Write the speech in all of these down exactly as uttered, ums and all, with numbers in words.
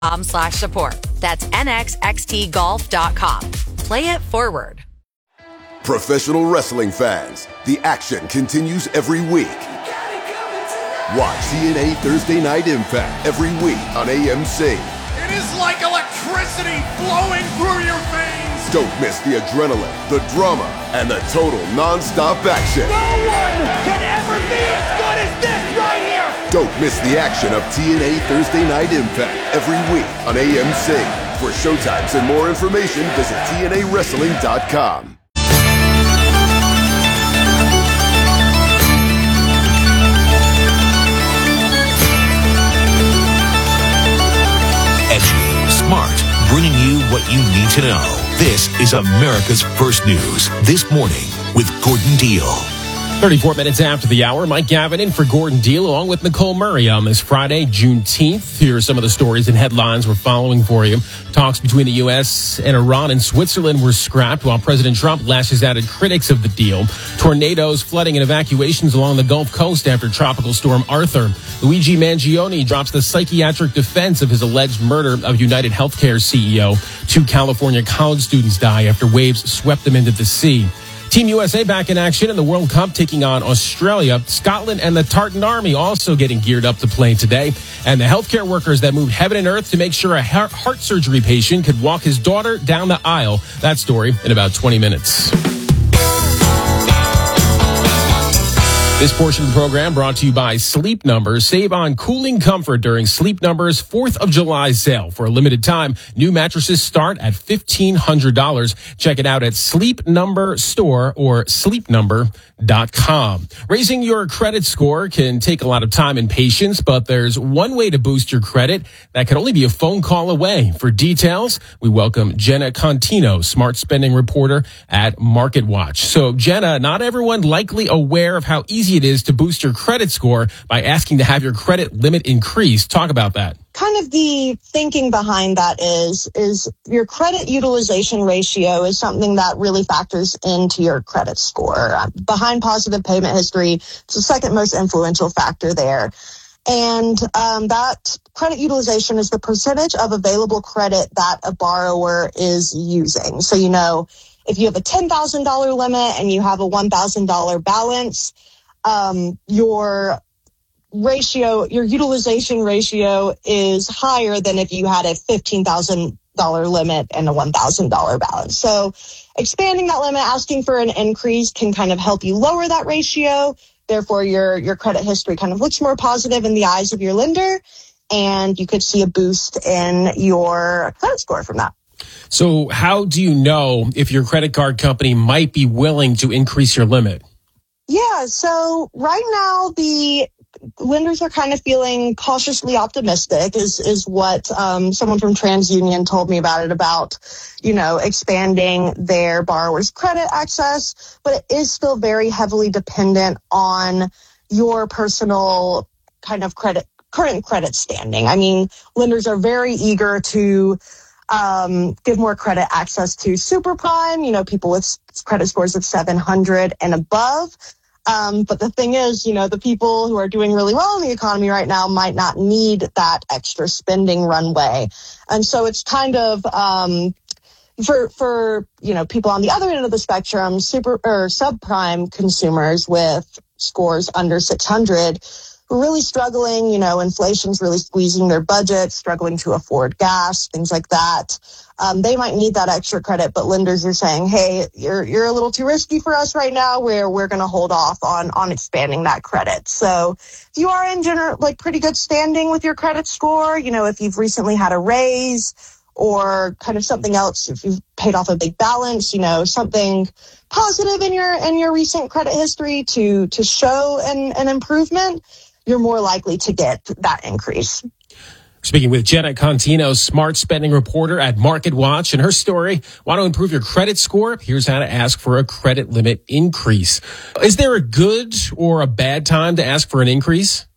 slash support. That's N X X T golf dot com. Play it forward. Professional wrestling fans, the action continues every week. Watch T N A Thursday Night Impact every week on A M C. It is like electricity flowing through your veins. Don't miss the adrenaline, the drama, and the total non-stop action. No one can ever be as good as this right here. Don't miss the action of T N A Thursday Night Impact every week on A M C. For showtimes and more information, visit T N A wrestling dot com. Edgy, smart, bringing you what you need to know. This is America's First News This Morning with Gordon Deal. thirty-four minutes after the hour, Mike Gavin in for Gordon Deal along with Nicole Murray on this Friday, Juneteenth. Here are some of the stories and headlines we're following for you. Talks between the U S and Iran and Switzerland were scrapped while President Trump lashes out at critics of the deal. Tornadoes, flooding, and evacuations along the Gulf Coast after Tropical Storm Arthur. Luigi Mangione drops the psychiatric defense of his alleged murder of United Healthcare C E O. Two California college students die after waves swept them into the sea. Team U S A back in action in the World Cup, taking on Australia. Scotland and the Tartan Army also getting geared up to play today. And the healthcare workers that moved heaven and earth to make sure a heart surgery patient could walk his daughter down the aisle. That story in about twenty minutes. This portion of the program brought to you by Sleep Number. Save on cooling comfort during Sleep Number's fourth of July sale. For a limited time, new mattresses start at fifteen hundred dollars. Check it out at Sleep Number Store or sleep number dot com. Raising your credit score can take a lot of time and patience, but there's one way to boost your credit that can only be a phone call away. For details, we welcome Jenna Contino, smart spending reporter at MarketWatch. So, Jenna, not everyone likely aware of how easy it is to boost your credit score by asking to have your credit limit increased. Talk about that. Kind of the thinking behind that is, is your credit utilization ratio is something that really factors into your credit score. Behind positive payment history, it's the second most influential factor there. And um, that credit utilization is the percentage of available credit that a borrower is using. So, you know, if you have a ten thousand dollars limit and you have a one thousand dollars balance, um, your ratio, your utilization ratio is higher than if you had a fifteen thousand dollars limit and a one thousand dollars balance. So expanding that limit, asking for an increase can kind of help you lower that ratio. Therefore, your, your credit history kind of looks more positive in the eyes of your lender, and you could see a boost in your credit score from that. So how do you know if your credit card company might be willing to increase your limit? Yeah, so right now the lenders are kind of feeling cautiously optimistic is, is what um, someone from TransUnion told me about it, about, you know, expanding their borrowers' credit access, but it is still very heavily dependent on your personal kind of credit, current credit standing. I mean, lenders are very eager to um, give more credit access to super prime, you know, people with credit scores of seven hundred and above. Um, but the thing is, you know, the people who are doing really well in the economy right now might not need that extra spending runway. And so it's kind of, um, for, for, you know, people on the other end of the spectrum, super or subprime consumers with scores under six hundred, who are really struggling. You know, inflation's really squeezing their budget, struggling to afford gas, things like that. Um, they might need that extra credit, but lenders are saying, hey, you're you're a little too risky for us right now, where we're going to hold off on on expanding that credit. So if you are in general, like pretty good standing with your credit score, you know, if you've recently had a raise or kind of something else, if you've paid off a big balance, you know, something positive in your in your recent credit history to to show an, an improvement, you're more likely to get that increase. Speaking with Jenna Contino, smart spending reporter at MarketWatch, and her story, want to improve your credit score? Here's how to ask for a credit limit increase. Is there a good or a bad time to ask for an increase?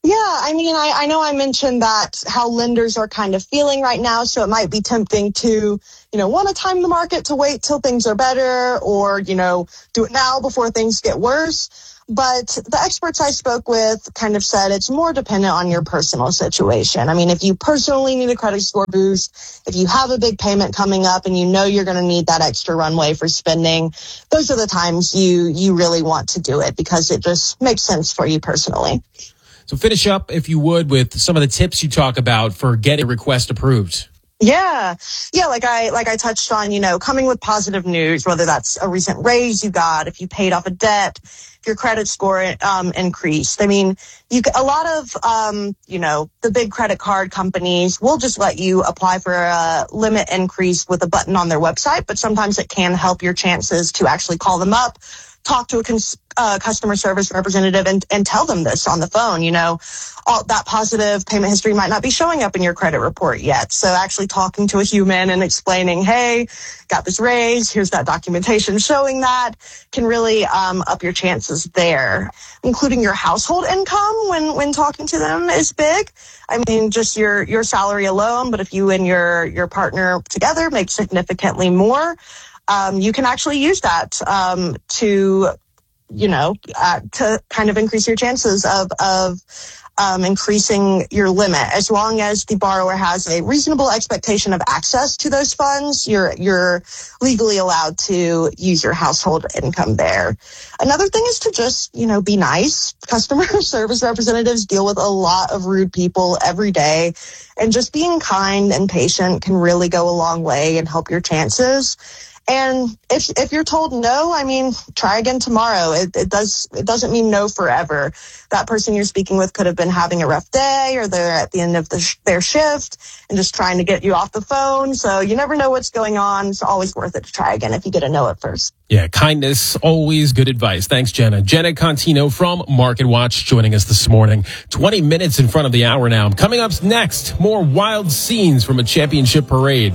Yeah, I mean, I, I know I mentioned that how lenders are kind of feeling right now, so it might be tempting to, you know, want to time the market to wait till things are better or, you know, do it now before things get worse. But the experts I spoke with kind of said it's more dependent on your personal situation. I mean, if you personally need a credit score boost, if you have a big payment coming up and you know you're going to need that extra runway for spending, those are the times you, you really want to do it because it just makes sense for you personally. So finish up, if you would, with some of the tips you talk about for getting a request approved. Yeah. Yeah. Like I, like I touched on, you know, coming with positive news, whether that's a recent raise you got, if you paid off a debt, if your credit score, um, increased. I mean, you, a lot of, um, you know, the big credit card companies will just let you apply for a limit increase with a button on their website, but sometimes it can help your chances to actually call them up, talk to a cons- uh, customer service representative and, and tell them this on the phone. You know, all that positive payment history might not be showing up in your credit report yet. So actually talking to a human and explaining, hey, got this raise, here's that documentation showing that, can really um, up your chances there. Including your household income when, when talking to them is big. I mean, just your, your salary alone, but if you and your, your partner together make significantly more, Um, you can actually use that um, to, you know, uh, to kind of increase your chances of of um, increasing your limit. As long as the borrower has a reasonable expectation of access to those funds, you're you're legally allowed to use your household income there. Another thing is to just, you know, be nice. Customer service representatives deal with a lot of rude people every day, and just being kind and patient can really go a long way and help your chances. And if if you're told no, I mean, try again tomorrow. It, it does it doesn't mean no forever. That person you're speaking with could have been having a rough day, or they're at the end of the sh- their shift and just trying to get you off the phone. So you never know what's going on. It's always worth it to try again if you get a no at first. Yeah, kindness, always good advice. Thanks, Jenna. Jenna Contino from Market Watch joining us this morning. twenty minutes in front of the hour now. Coming up next, more wild scenes from a championship parade.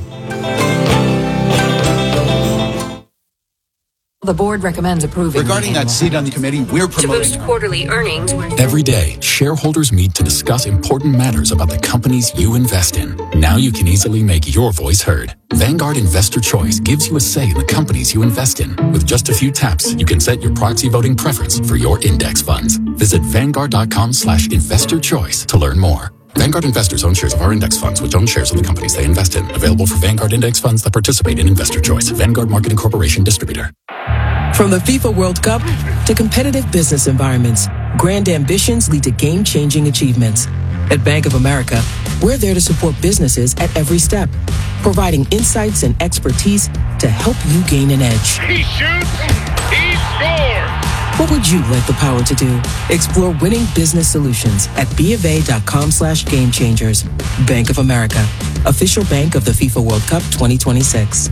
The board recommends approving. Regarding that seat on the committee, we're promoting. To boost quarterly earnings. Every day, shareholders meet to discuss important matters about the companies you invest in. Now you can easily make your voice heard. Vanguard Investor Choice gives you a say in the companies you invest in. With just a few taps, you can set your proxy voting preference for your index funds. Visit Vanguard.com slash investor choice to learn more. Vanguard investors own shares of our index funds, which own shares of the companies they invest in. Available for Vanguard index funds that participate in Investor Choice. Vanguard Marketing Corporation Distributor. From the FIFA World Cup to competitive business environments, grand ambitions lead to game-changing achievements. At Bank of America, we're there to support businesses at every step, providing insights and expertise to help you gain an edge. He shoots, he scores! What would you like the power to do? Explore winning business solutions at BofA.com slash game changers. Bank of America, official bank of the FIFA World Cup twenty twenty-six.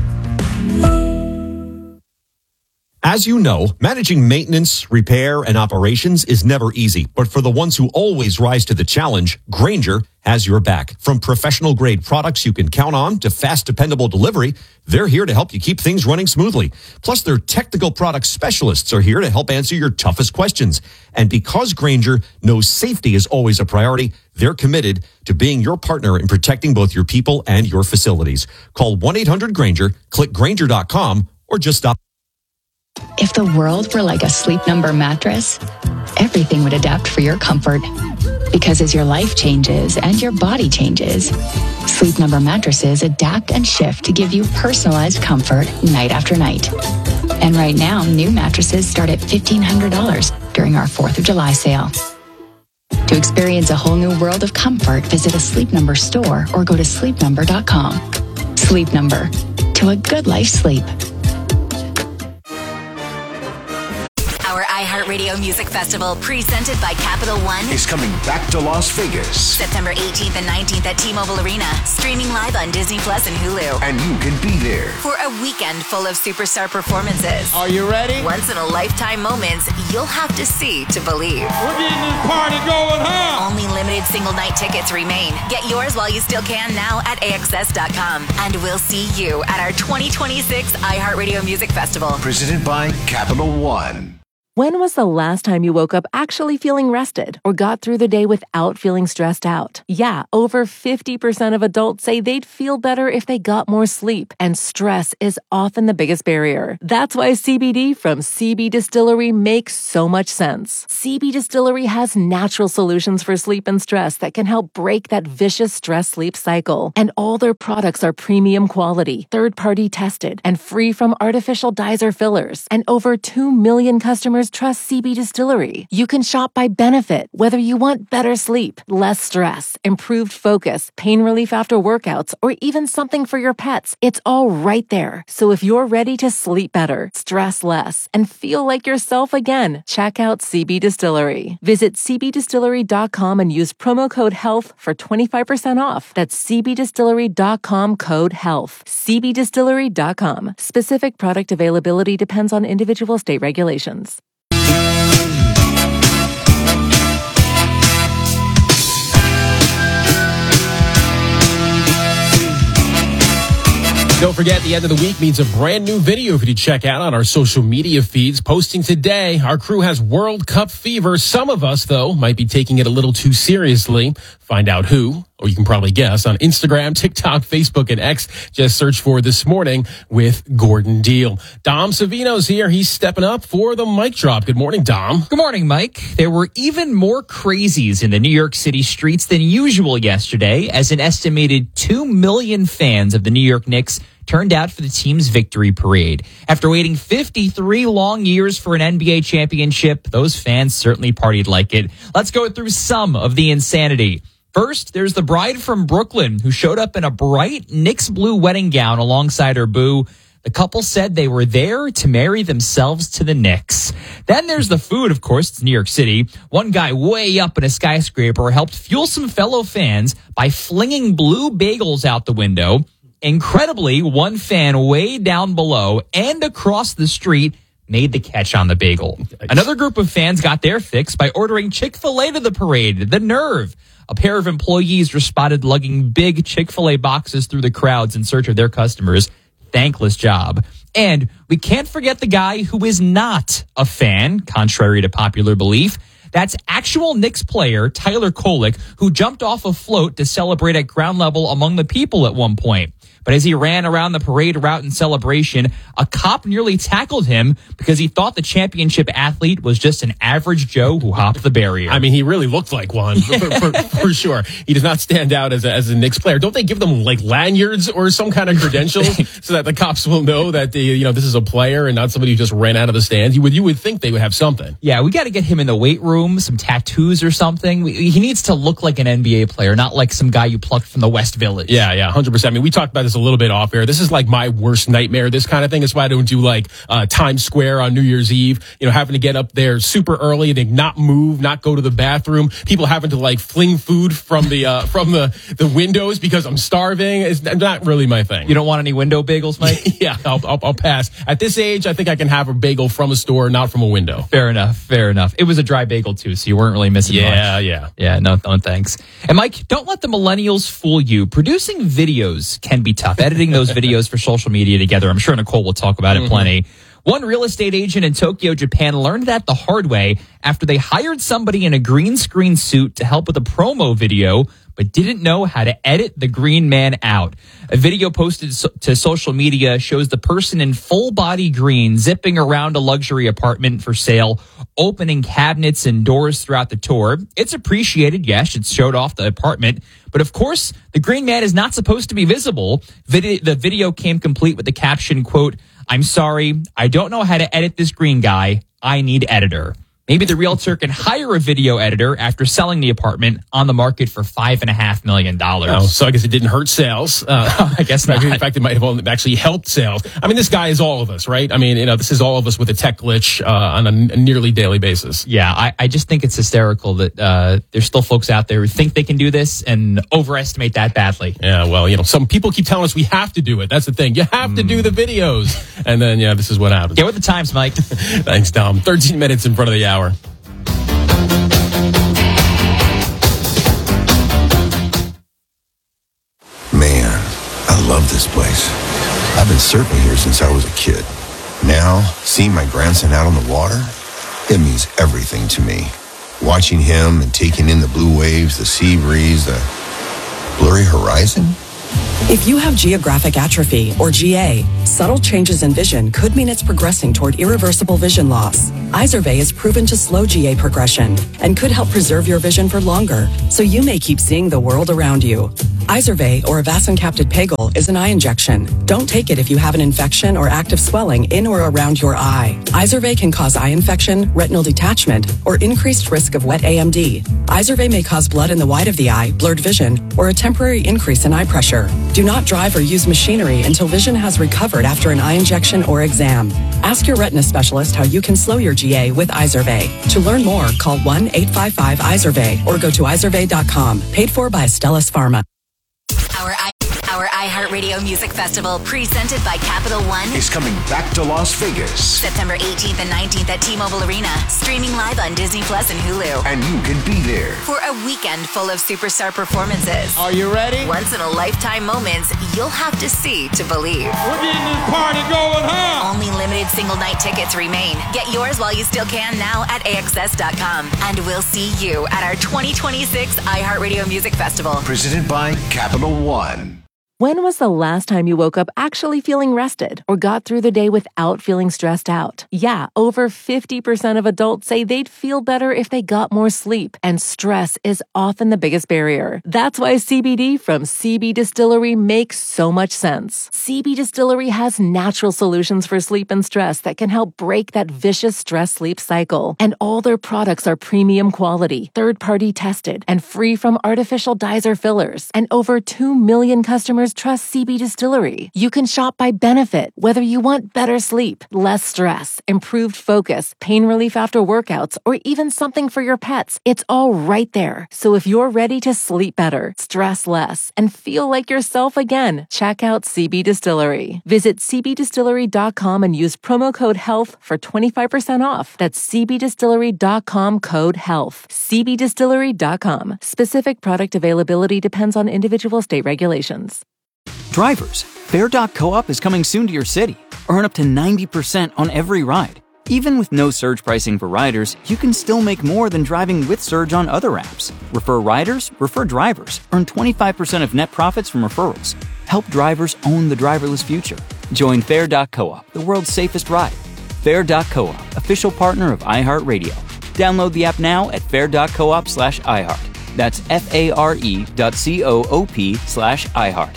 As you know, managing maintenance, repair, and operations is never easy. But for the ones who always rise to the challenge, Grainger has your back. From professional-grade products you can count on to fast, dependable delivery, they're here to help you keep things running smoothly. Plus, their technical product specialists are here to help answer your toughest questions. And because Grainger knows safety is always a priority, they're committed to being your partner in protecting both your people and your facilities. Call one eight hundred Grainger, click Grainger dot com, or just stop. If the world were like a Sleep Number mattress, everything would adapt for your comfort. Because as your life changes and your body changes, Sleep Number mattresses adapt and shift to give you personalized comfort night after night. And right now, new mattresses start at fifteen hundred dollars during our fourth of July sale. To experience a whole new world of comfort, visit a Sleep Number store or go to sleep number dot com. Sleep Number. To a good life sleep. Our iHeartRadio Music Festival, presented by Capital One, is coming back to Las Vegas. September eighteenth and nineteenth at T-Mobile Arena, streaming live on Disney Plus and Hulu. And you can be there for a weekend full of superstar performances. Are you ready? Once-in-a-lifetime moments you'll have to see to believe. We're getting this party going, huh? Only limited single-night tickets remain. Get yours while you still can now at A X S dot com. And we'll see you at our twenty twenty-six iHeartRadio Music Festival. Presented by Capital One. When was the last time you woke up actually feeling rested or got through the day without feeling stressed out? Yeah, over fifty percent of adults say they'd feel better if they got more sleep, and stress is often the biggest barrier. That's why C B D from C B Distillery makes so much sense. C B Distillery has natural solutions for sleep and stress that can help break that vicious stress-sleep cycle. And all their products are premium quality, third-party tested, and free from artificial dyes or fillers. And over two million customers trust C B Distillery. You can shop by benefit, whether you want better sleep, less stress, improved focus, pain relief after workouts, or even something for your pets. It's all right there. So if you're ready to sleep better, stress less, and feel like yourself again, check out C B Distillery. Visit c b distillery dot com and use promo code HEALTH for twenty-five percent off. That's c b distillery dot com code HEALTH. c b distillery dot com. Specific product availability depends on individual state regulations. Don't forget, the end of the week means a brand new video for you to check out on our social media feeds. Posting today, our crew has World Cup fever. Some of us, though, might be taking it a little too seriously. Find out who, or you can probably guess, on Instagram, TikTok, Facebook, and X. Just search for This Morning with Gordon Deal. Dom Savino's here. He's stepping up for the mic drop. Good morning, Dom. Good morning, Mike. There were even more crazies in the New York City streets than usual yesterday, as an estimated two million fans of the New York Knicks turned out for the team's victory parade. After waiting fifty-three long years for an N B A championship, those fans certainly partied like it. Let's go through some of the insanity. First, there's the bride from Brooklyn who showed up in a bright Knicks blue wedding gown alongside her boo. The couple said they were there to marry themselves to the Knicks. Then there's the food, of course. It's New York City. One guy way up in a skyscraper helped fuel some fellow fans by flinging blue bagels out the window. Incredibly, one fan way down below and across the street made the catch on the bagel. Another group of fans got their fix by ordering Chick-fil-A to the parade. The nerve. A pair of employees were spotted lugging big Chick-fil-A boxes through the crowds in search of their customers. Thankless job. And we can't forget the guy who is not a fan, contrary to popular belief. That's actual Knicks player Tyler Kolek, who jumped off a float to celebrate at ground level among the people at one point. But as he ran around the parade route in celebration, a cop nearly tackled him because he thought the championship athlete was just an average Joe who hopped the barrier. I mean, he really looked like one, yeah. for, for, for sure. He does not stand out as a, as a Knicks player. Don't they give them, like, lanyards or some kind of credentials so that the cops will know that, the, you know, this is a player and not somebody who just ran out of the stands? You would, you would think they would have something. Yeah, we got to get him in the weight room, some tattoos or something. He needs to look like an N B A player, not like some guy you plucked from the West Village. Yeah, yeah, one hundred percent. I mean, we talked about this a little bit off air. This is like my worst nightmare, this kind of thing. That's why I don't do like uh, Times Square on New Year's Eve, you know, having to get up there super early and not move, not go to the bathroom. People having to like fling food from the uh, from the, the windows because I'm starving. It's not really my thing. You don't want any window bagels, Mike? Yeah, I'll, I'll, I'll pass. At this age, I think I can have a bagel from a store, not from a window. Fair enough, fair enough. It was a dry bagel too, so you weren't really missing yeah, much. Yeah, yeah. Yeah, no, no thanks. And Mike, don't let the millennials fool you. Producing videos can be tough. Editing those videos for social media together. I'm sure Nicole will talk about it mm-hmm. plenty. One real estate agent in Tokyo, Japan learned that the hard way after they hired somebody in a green screen suit to help with a promo video, but didn't know how to edit the green man out. A video posted so- to social media shows the person in full body green zipping around a luxury apartment for sale, opening cabinets and doors throughout the tour. It's appreciated. Yes, it showed off the apartment. But of course, the green man is not supposed to be visible. Vid- the video came complete with the caption, quote, "I'm sorry, I don't know how to edit this green guy. I need editor." Maybe the realtor can hire a video editor after selling the apartment on the market for five and a half million dollars. Oh, so I guess it didn't hurt sales. Uh, I guess not. In fact, it might have actually helped sales. I mean, this guy is all of us, right? I mean, you know, this is all of us with a tech glitch uh, on a, a nearly daily basis. Yeah, I, I just think it's hysterical that uh, there's still folks out there who think they can do this and overestimate that badly. Yeah, well, you know, some people keep telling us we have to do it. That's the thing. You have mm. to do the videos. And then, yeah, this is what happens. Get with the times, Mike. Thanks, Dom. thirteen minutes in front of the hour. Man, I love this place. I've been surfing here since I was a kid. Now, seeing my grandson out on the water, It means everything to me. Watching him and taking in the blue waves, the sea breeze, the blurry horizon. If you have geographic atrophy, or G A, subtle changes in vision could mean it's progressing toward irreversible vision loss. Izervay is proven to slow G A progression and could help preserve your vision for longer, so you may keep seeing the world around you. Izervay, or avacincaptad pegol, is an eye injection. Don't take it if you have an infection or active swelling in or around your eye. Izervay can cause eye infection, retinal detachment, or increased risk of wet A M D. Izervay may cause blood in the white of the eye, blurred vision, or a temporary increase in eye pressure. Do not drive or use machinery until vision has recovered after an eye injection or exam. Ask your retina specialist how you can slow your G A with Izervay. To learn more, call one eight five five Izervay or go to izervay dot com. Paid for by Astellas Pharma. Our I- Our iHeartRadio Music Festival, presented by Capital One, is coming back to Las Vegas. September eighteenth and nineteenth at T-Mobile Arena, streaming live on Disney Plus and Hulu. And you can be there for a weekend full of superstar performances. Are you ready? Once-in-a-lifetime moments you'll have to see to believe. We're getting this party going, huh? Only limited single-night tickets remain. Get yours while you still can now at A X S dot com. And we'll see you at our twenty twenty-six iHeartRadio Music Festival. Presented by Capital One. When was the last time you woke up actually feeling rested or got through the day without feeling stressed out? Yeah, over fifty percent of adults say they'd feel better if they got more sleep, and stress is often the biggest barrier. That's why C B D from C B Distillery makes so much sense. C B Distillery has natural solutions for sleep and stress that can help break that vicious stress-sleep cycle. And all their products are premium quality, third-party tested, and free from artificial dyes or fillers. And over two million customers trust C B Distillery. You can shop by benefit, whether you want better sleep, less stress, improved focus, pain relief after workouts, or even something for your pets. It's all right there. So if you're ready to sleep better, stress less, and feel like yourself again, check out C B Distillery. Visit c b distillery dot com and use promo code HEALTH for twenty-five percent off. That's c b distillery dot com code HEALTH. c b distillery dot com. Specific product availability depends on individual state regulations. Drivers, Fare dot coop is coming soon to your city. Earn up to ninety percent on every ride. Even with no surge pricing for riders, you can still make more than driving with Surge on other apps. Refer riders, refer drivers. Earn twenty-five percent of net profits from referrals. Help drivers own the driverless future. Join Fare dot coop, the world's safest ride. Fare dot coop, official partner of iHeartRadio. Download the app now at fare dot coop slash iHeart. That's F-A-R-E dot C-O-O-P slash iHeart.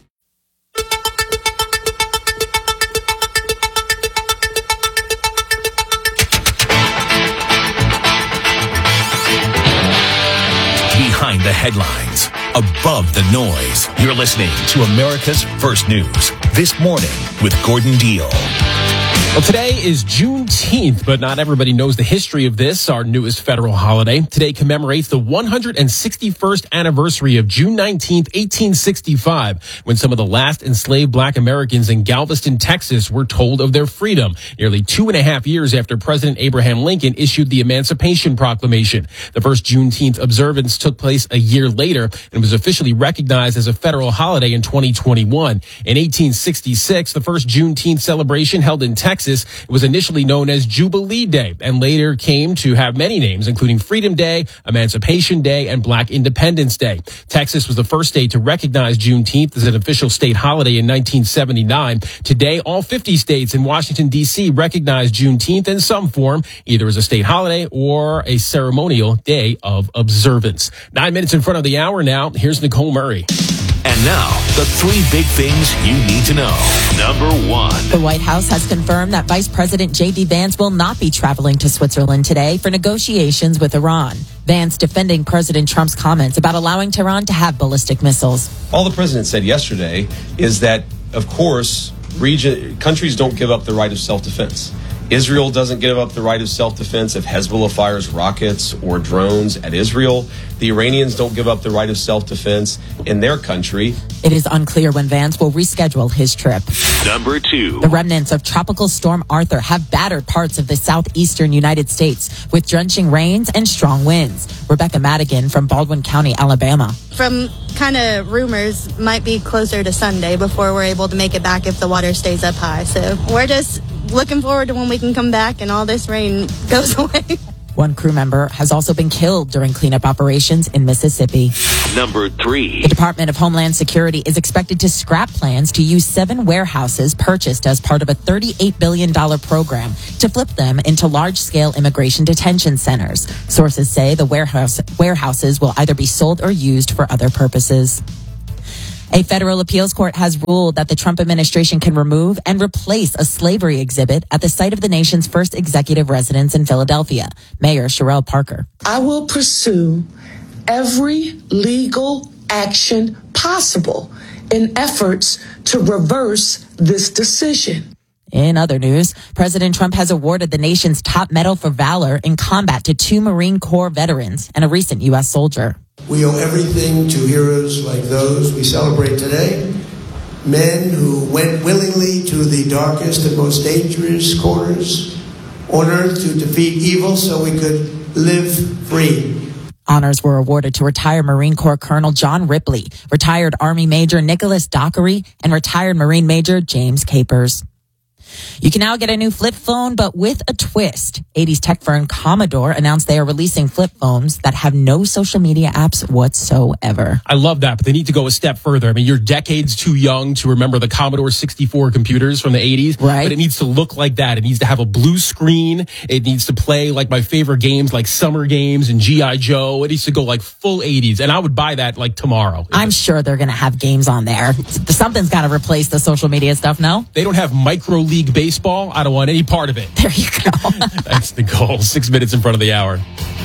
Behind the headlines, above the noise. You're listening to America's First News. This morning with Gordon Deal. Well, today is Juneteenth, but not everybody knows the history of this, our newest federal holiday. Today commemorates the one hundred sixty-first anniversary of June nineteenth, eighteen sixty-five, when some of the last enslaved black Americans in Galveston, Texas were told of their freedom, nearly two and a half years after President Abraham Lincoln issued the Emancipation Proclamation. The first Juneteenth observance took place a year later and was officially recognized as a federal holiday in twenty twenty-one. In eighteen sixty-six, the first Juneteenth celebration held in Texas It was initially known as Jubilee Day and later came to have many names, including Freedom Day, Emancipation Day, and Black Independence Day. Texas was the first state to recognize Juneteenth as an official state holiday in nineteen seventy-nine. Today, all fifty states and Washington, D C recognize Juneteenth in some form, either as a state holiday or a ceremonial day of observance. Nine minutes in front of the hour now. Here's Nicole Murray. And now, the three big things you need to know. Number one. The White House has confirmed that Vice President J D. Vance will not be traveling to Switzerland today for negotiations with Iran. Vance defending President Trump's comments about allowing Tehran to have ballistic missiles. All the president said yesterday is that, of course, region, countries don't give up the right of self-defense. Israel doesn't give up the right of self-defense if Hezbollah fires rockets or drones at Israel. The Iranians don't give up the right of self-defense in their country. It is unclear when Vance will reschedule his trip. Number two. The remnants of Tropical Storm Arthur have battered parts of the southeastern United States with drenching rains and strong winds. Rebecca Madigan from Baldwin County, Alabama. From kind of rumors, might be closer to Sunday before we're able to make it back if the water stays up high. So we're just looking forward to when we can come back and all this rain goes away. One crew member has also been killed during cleanup operations in Mississippi. Number three. The Department of Homeland Security is expected to scrap plans to use seven warehouses purchased as part of a thirty-eight billion dollars program to flip them into large-scale immigration detention centers. Sources say the warehouse warehouses will either be sold or used for other purposes. A federal appeals court has ruled that the Trump administration can remove and replace a slavery exhibit at the site of the nation's first executive residence in Philadelphia. Mayor Sherrell Parker. I will pursue every legal action possible in efforts to reverse this decision. In other news, President Trump has awarded the nation's top medal for valor in combat to two Marine Corps veterans and a recent U S soldier. We owe everything to heroes like those we celebrate today, men who went willingly to the darkest and most dangerous corners on earth to defeat evil so we could live free. Honors were awarded to retired Marine Corps Colonel John Ripley, retired Army Major Nicholas Dockery, and retired Marine Major James Capers. You can now get a new flip phone, but with a twist. eighties tech firm Commodore announced they are releasing flip phones that have no social media apps whatsoever. I love that, but they need to go a step further. I mean, you're decades too young to remember the Commodore sixty-four computers from the eighties, right? But it needs to look like that. It needs to have a blue screen. It needs to play like my favorite games, like Summer Games and G I. Joe. It needs to go like full eighties, and I would buy that like tomorrow. I'm sure they're going to have games on there. Something's got to replace the social media stuff, no? They don't have Micro League Baseball. I don't want any part of it. There you go. Thanks, Nicole. Six minutes in front of the hour.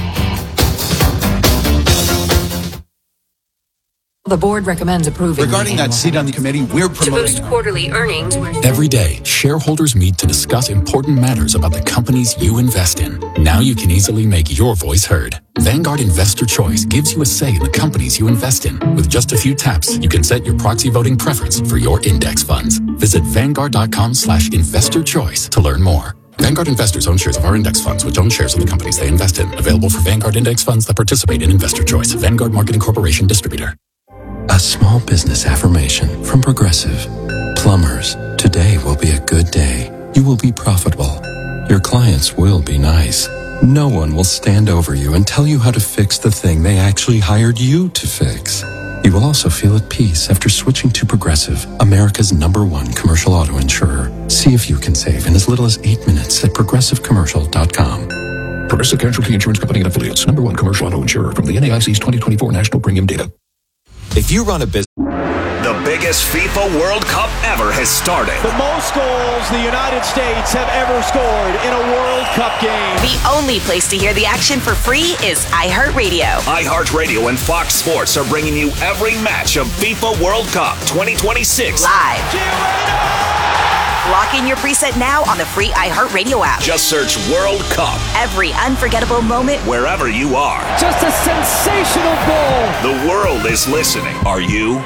The board recommends approving. Regarding that seat on the committee, we're promoting. To boost quarterly earnings. Every day, shareholders meet to discuss important matters about the companies you invest in. Now you can easily make your voice heard. Vanguard Investor Choice gives you a say in the companies you invest in. With just a few taps, you can set your proxy voting preference for your index funds. Visit Vanguard.com slash investor choice to learn more. Vanguard investors own shares of our index funds, which own shares of the companies they invest in. Available for Vanguard index funds that participate in Investor Choice. Vanguard Marketing Corporation Distributor. A small business affirmation from Progressive. Plumbers, today will be a good day. You will be profitable. Your clients will be nice. No one will stand over you and tell you how to fix the thing they actually hired you to fix. You will also feel at peace after switching to Progressive, America's number one commercial auto insurer. See if you can save in as little as eight minutes at progressive commercial dot com. Progressive Casualty Insurance Company and Affiliates, number one commercial auto insurer from the N A I C's twenty twenty-four National Premium Data. If you run a business... The biggest FIFA World Cup ever has started. The most goals the United States have ever scored in a World Cup game. The only place to hear the action for free is iHeartRadio. iHeartRadio and Fox Sports are bringing you every match of FIFA World Cup twenty twenty-six. Live. Lock in your preset now on the free iHeartRadio app. Just search World Cup. Every unforgettable moment, wherever you are. Just a sensational goal. The world is listening. Are you?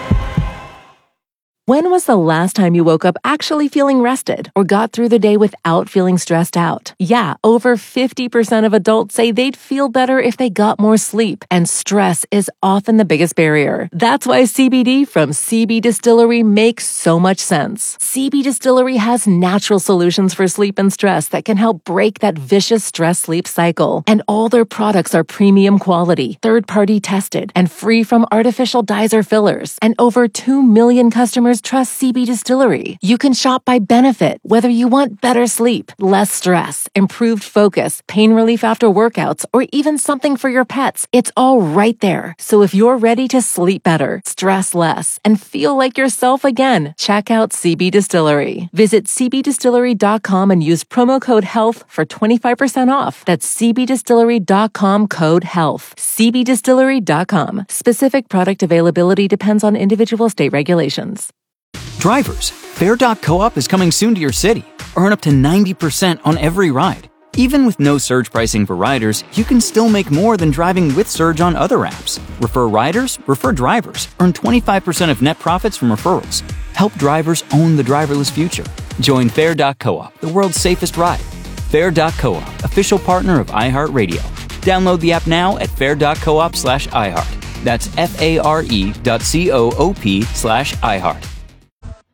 When was the last time you woke up actually feeling rested or got through the day without feeling stressed out? Yeah, over fifty percent of adults say they'd feel better if they got more sleep, and stress is often the biggest barrier. That's why C B D from C B Distillery makes so much sense. C B Distillery has natural solutions for sleep and stress that can help break that vicious stress-sleep cycle. And all their products are premium quality, third-party tested, and free from artificial dyes or fillers. And over two million customers trust C B Distillery. You can shop by benefit, whether you want better sleep, less stress, improved focus, pain relief after workouts, or even something for your pets. It's all right there. So if you're ready to sleep better, stress less, and feel like yourself again, check out C B Distillery. Visit c b distillery dot com and use promo code HEALTH for twenty-five percent off. That's c b distillery dot com code HEALTH. c b distillery dot com. Specific product availability depends on individual state regulations. Drivers, Fare dot coop is coming soon to your city. Earn up to ninety percent on every ride. Even with no surge pricing for riders, you can still make more than driving with surge on other apps. Refer riders, refer drivers. Earn twenty-five percent of net profits from referrals. Help drivers own the driverless future. Join Fare dot coop, the world's safest ride. Fare dot coop, official partner of iHeartRadio. Download the app now at fare dot coop slash iHeart. That's F A R E dot C O O P slash iHeart.